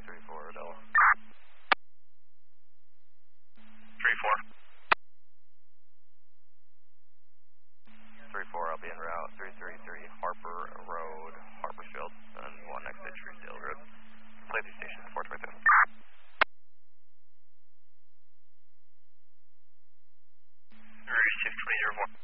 334 Adela. 34. 34, I'll be en route. 333 Harper Road, Harpersfield, and 1 next to Truesdale Road. Safety station, 422. 62004.